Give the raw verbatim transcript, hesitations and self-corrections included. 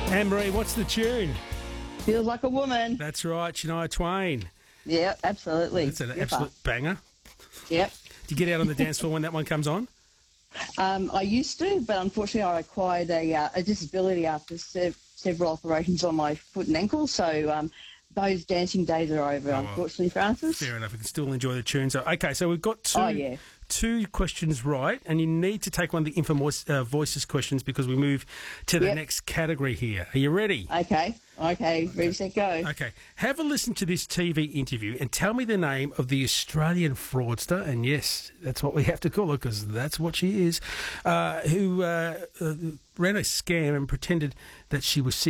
Anne-Marie, what's the tune? Feels Like a Woman. That's right, Shania Twain. Yeah, absolutely. That's an Yep. absolute banger. Yep. Do you get out on the dance floor when that one comes on? Um, I used to, but unfortunately I acquired a, uh, a disability after se- several operations on my foot and ankle, so um, those dancing days are over, Oh, well, unfortunately, Francis. Fair enough. We can still enjoy the tune. So, okay, so we've got two, Oh, yeah. two questions right, and you need to take one of the Info uh, Voices questions because we move to the Yep. next category here. Are you ready? Okay, okay, ready, set, go. Okay. Have a listen to this T V interview and tell me the name of the Australian fraudster, and yes, that's what we have to call her because that's what she is, uh, who uh, uh, ran a scam and pretended that she was sick.